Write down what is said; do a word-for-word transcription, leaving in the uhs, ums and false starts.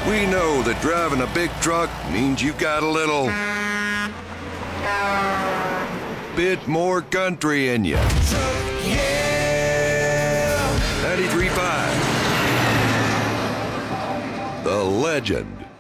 We know that driving a big truck means you've got a little bit more country in you. ninety-three point five. The Legend.